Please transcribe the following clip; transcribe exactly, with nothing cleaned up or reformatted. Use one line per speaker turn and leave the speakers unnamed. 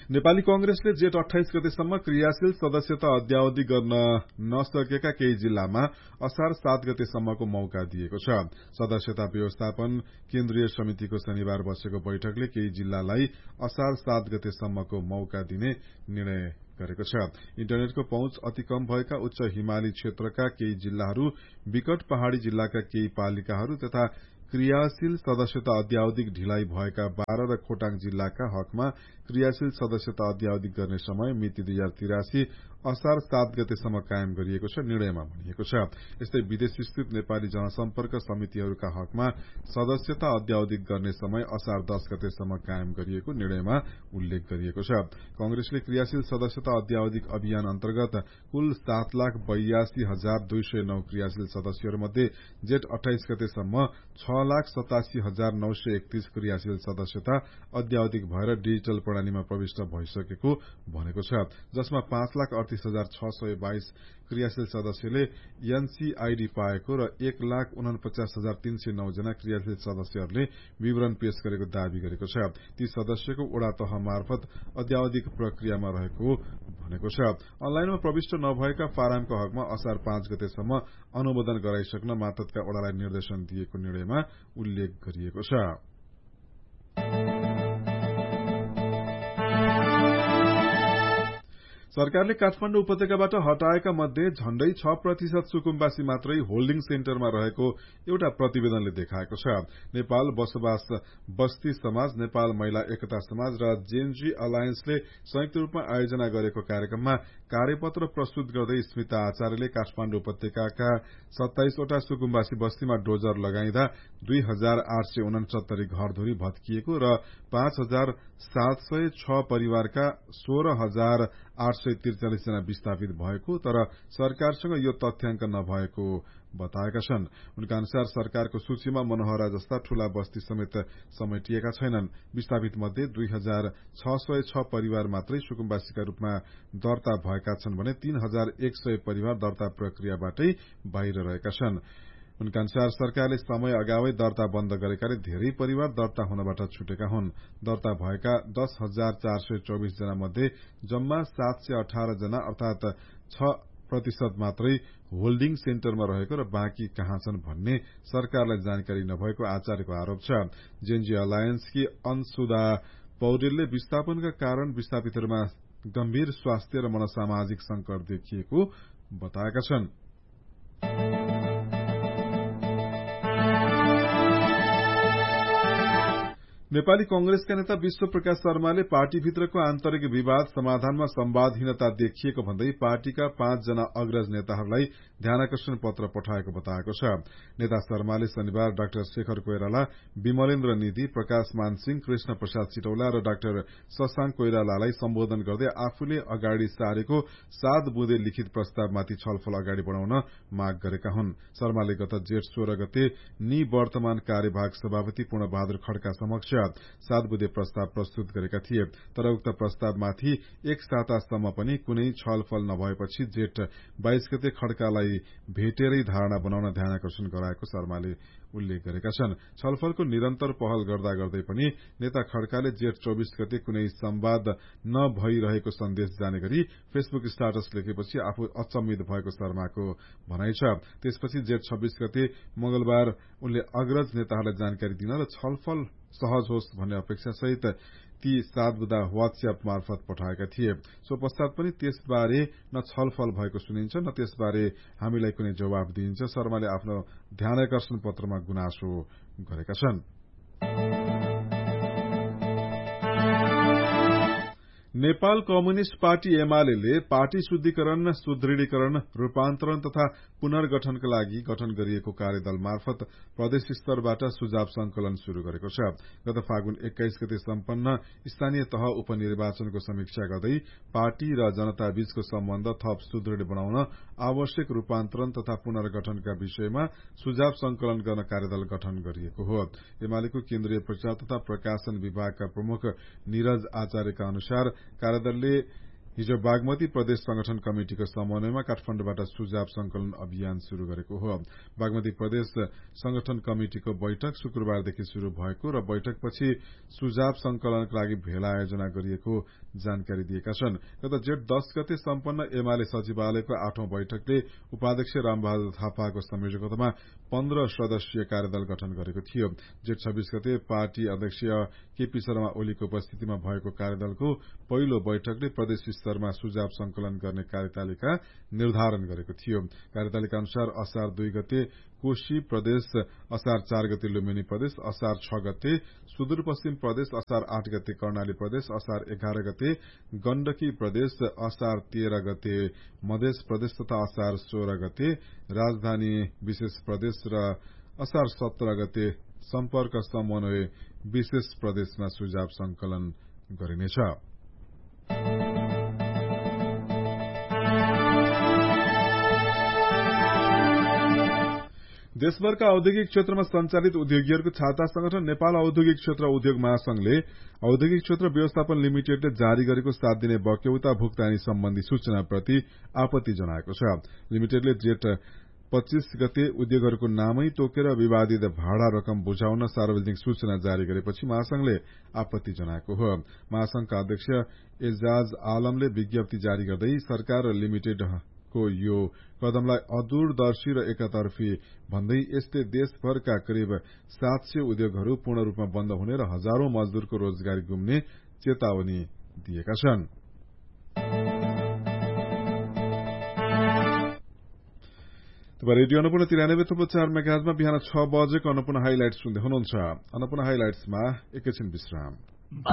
नेपाली कंग्रेसले जेठ अठाइस गतेसम्म क्रियाशील सदस्यता अद्यावधि गर्न नसकेका केही जिल्लामा असार सात गतेसम्मको मौका दिएको छ। सदस्यता व्यवस्थापन केन्द्रीय समितिको शनिबार बसेको बैठकले केही जिल्लालाई असार सात गतेसम्मको मौका दिने निर्णय गरेको छ। इन्टरनेटको पहुँच अति कम भएका उच्च हिमाली क्षेत्रका केही जिल्लाहरू, विकट पहाड़ी जिल्लाका केही पालिकाहरू तथा क्रियाशील सदस्यता अद्यावधिक ढिलाइ भएका बाह्र र खोटाङ जिल्लाका हकमा क्रियाशील सदस्यता अद्यावधिक गर्ने समय मिति दुई हजार तिरासी असार सात गतेसम्म कायम गरिएको छ, निर्णयमा भनिएको छ। यस्तै विदेश स्थित नेपाली जनसम्पर्क समितिहरूका हकमा सदस्यता अद्यावधिक गर्ने समय असार दस गतेसम्म कायम गरिएको निर्णयमा उल्लेख गरिएको छ। कंग्रेसले क्रियाशील सदस्यता अद्यावधिक अभियान अन्तर्गत कुल सात लाख बयासी हजार दुई सय नौ क्रियाशील सदस्यहरूमध्ये जेठ अठाइस गतेसम्म छ लाख सतासी हजार नौ सय एकतीस क्रियाशील सदस्यता अद्यावधिक भएर डिजिटल प्रणालीमा प्रविष्ट भइसकेको भनेको छ, जसमा पाँच लाख अडतीस हजार छ सय बाइस क्रियाशील सदस्यले एनसीआईडी पाएको र एक लाख उनपचास हजार तीन सय नौ जना क्रियाशील सदस्यहरूले विवरण पेश गरेको दावी गरेको छ। ती सदस्यको ओडा तह मार्फत अद्यावधिक प्रक्रियामा रहेको भनेको छ। अनलाइनमा प्रविष्ट नभएका फारमको हकमा असार पाँच गतेसम्म अनुमोदन गराइसक्न मातहतका ओडालाई निर्देशन दिएको निर्णयमा उल्लेख गरिएको छ। सरकारले काठमाडौँ उपत्यकाबाट हटाएका मध्ये झण्डै छ प्रतिशत सुकुम्बासी मात्रै होल्डिङ सेन्टरमा रहेको एउटा प्रतिवेदनले देखाएको छ। नेपाल बसोबास बस्ती समाज, नेपाल महिला एकता समाज र जेएनजी अलायन्सले संयुक्त रूपमा आयोजना गरेको कार्यक्रममा कार्यपत्र प्रस्तुत गर्दै स्मिता आचार्यले काठमाडौँ उपत्यकाका सत्ताइसवटा सुकुम्बासी बस्तीमा डोजर लगाइँदा दुई हजार आठ सय उनसत्तरी घरधुरी भत्किएको र पाँच हजार सात सय छ परिवारका सोह्र हजार आठ सय त्रिचालिस जना विस्थापित भएको तर सरकारसँग यो तथ्याङ्क नभएको बताएका छन्। उनका अनुसार सरकारको सूचीमा मनोहरा जस्ता ठूला बस्ती समेत समेटिएका छैनन्। विस्थापित मध्ये दुई हजार छ सय छ परिवार मात्रै सुकुम्बासीका रूपमा दर्ता भएका छन् भने तीन हजार एक सय परिवार दर्ता प्रक्रियाबाटै बाहिर रहेका छन्। उनका अनुसार सरकारले समय अगावै दर्ता बन्द गरेकाले धेरै परिवार दर्ता हुनबाट छुटेका हुन्। दर्ता भएका दस हजार चार सय चौबिस जना मध्ये जम्मा सात सय अठार जना अर्थात छ प्रतिशत मात्रै होल्डिङ सेन्टरमा रहेको र बाँकी कहाँ छन् भन्ने सरकारलाई जानकारी नभएको आचार्यको आरोप छ। जेएनजी अलायन्सकी अन्सुदा पौडेलले विस्थापनका कारण विस्थापितहरूमा गम्भीर स्वास्थ्य र मनोसामाजिक संकट देखिएको बताएका छन्। नेपाली कंग्रेसका नेता विश्व प्रकाश शर्माले पार्टीभित्रको आन्तरिक विवाद समाधानमा संवादहीनता देखिएको भन्दै पार्टीका पाँचजना अग्रज नेताहरूलाई ध्यानाकर्षण पत्र पठाएको बताएको छ। नेता शर्माले शनिबार डाक्टर शेखर कोइराला, विमलेन्द्र निधि, प्रकाश मान सिंह, कृष्ण प्रसाद सिटौला र डाक्टर शशांक कोइरालालाई सम्बोधन गर्दै आफूले अगाडि सारेको सात बुँदे लिखित प्रस्तावमाथि छलफल अगाडि बढ़ाउन माग गरेका हुन्। शर्माले गत जेठ सोह्र गते निवर्तमान कार्यवाहक सभापति पूर्णबहादुर खड्का समक्ष सात बुँदे प्रस्ताव प्रस्तुत गरेका थिए, तर उक्त प्रस्तावमाथि एक सातासम्म पनि कुनै छलफल नभएपछि जेठ बाइस गते खड्कालाई भेटेरै धारणा बनाउन ध्यानाकर्षण गराएको शर्माले उल्लेख गरेका छन्। छलफलको निरन्तर पहल गर्दा गर्दै पनि नेता खड्काले जेठ चौबिस गते कुनै संवाद नभइरहेको सन्देश जाने गरी फेसबुक स्टाटस लेखेपछि आफू अचम्मित भएको शर्माको भनाइ छ। त्यसपछि जेठ छब्बीस गते मंगलबार उनले अग्रज नेताहरूलाई जानकारी दिन र छलफल सहज होस् भन्ने अपेक्षा सहित ती सात बुँदा व्हाट्सएप मार्फत पठाएका थिए। सो पश्चात पनि त्यसबारे न छलफल भएको सुनिन्छ न त्यसबारे हामीलाई कुनै जवाब दिइन्छ, शर्माले आफ्नो ध्यानाकर्षण पत्रमा गुनासो गरेका छन्। Nepal communist party UML party शुद्धिकरण, सुदृढीकरण, रूपान्तरण तथा पुनर्गठनका लागि गठन गरिएको कार्यदल मार्फत प्रदेश स्तरबाट सुझाव संकलन शुरू गरेको छ। गत फागुन एक्काइस गते सम्पन्न स्थानीय तह उपनिर्वाचनको समीक्षा गर्दै पार्टी र जनता बीचको सम्बन्ध थप सुदृढ़ बनाउन आवश्यक रूपान्तरण तथा पुनर्गठनका विषयमा सुझाव संकलन गर्न कार्यदल गठन गरिएको हो। एमालेको केन्द्रीय प्रचार तथा प्रकाशन विभागका प्रमुख निरज आचार्यका अनुसार कार्यदलले हिजो बागमती प्रदेश संगठन कमिटिको समन्वयमा काठमाडौँबाट सुझाव संकलन अभियान शुरू गरेको हो। बागमती प्रदेश संगठन कमिटिको बैठक शुक्रबारदेखि शुरू भएको र बैठकपछि सुझाव संकलनका लागि भेला आयोजना गरिएको जानकारी दिएका छन्। गत जेठ दश गते सम्पन्न एमाले सचिवालयको आठौं बैठकले उपाध्यक्ष रामबहादुर थापाको संयोजकतामा पन्ध्र सदस्यीय कार्यदल गठन गरेको थियो। जेठ छब्बीस गते पार्टी अध्यक्ष केपी शर्मा ओलीको उपस्थितिमा भएको कार्यदलको पहिलो बैठकले प्रदेश स्तरमा सुझाव संकलन गर्ने कार्यतालिका निर्धारण गरेको थियो। कार्यतालिका अनुसार असार दुई गते कोशी प्रदेश, असार चार गते लुम्बिनी प्रदेश, असार छ गते सुदूरपश्चिम प्रदेश, असार आठ गते कर्णाली प्रदेश, असार एघार गते गण्डकी प्रदेश, असार तेह्र गते मधेस प्रदेश तथा असार सोह्र गते राजधानी विशेष प्रदेश र असार सत्र गते सम्पर्क समन्वय विशेष प्रदेशमा सुझाव संकलन गरिनेछ। देशभरका औद्योगिक क्षेत्रमा संचालित उद्योगीहरूको छाता संगठन नेपाल औद्योगिक क्षेत्र उद्योग महासंघले औद्योगिक क्षेत्र व्यवस्थापन लिमिटेडले जारी गरेको सात दिने बक्यौता भुक्तानी सम्बन्धी सूचनाप्रति आपत्ति जनाएको छ। लिमिटेडले जेठ पच्चीस गते उद्योगहरूको नामै तोकेर विवादित भाडा रकम बुझाउन सार्वजनिक सूचना जारी गरेपछि महासंघले आपत्ति जनाएको हो। महासंघका अध्यक्ष एजाज आलमले विज्ञप्ति जारी गर्दै सरकार र लिमिटेड को यो कदमलाई अदूरदर्शी र एकतर्फी भन्दै यसले देशभरका करिब सात सय उद्योगहरू पूर्ण रूपमा बन्द हुने र हजारौं मजदूरको रोजगारी गुम्ने चेतावनी दिएका छन्। रेडियो अन्नपूर्ण तिरानब्बे थुप्रो चार मेगाहर्जमा बिहान छ बजेको अन्नपूर्ण हाइलाइट्स सुन्दै हुनुहुन्छ। अन्नपूर्ण हाइलाइट्समा एकैछिन विश्राम।